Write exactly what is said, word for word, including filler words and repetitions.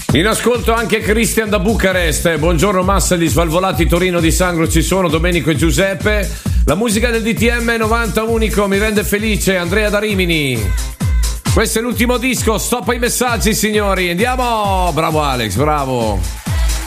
In ascolto anche Cristian da Bucarest. Buongiorno massa di Svalvolati Torino di Sangro, ci sono Domenico e Giuseppe. La musica del D T M novanta unico mi rende felice. Andrea da Rimini. Questo è l'ultimo disco, stop ai messaggi signori. Andiamo. Bravo Alex, bravo.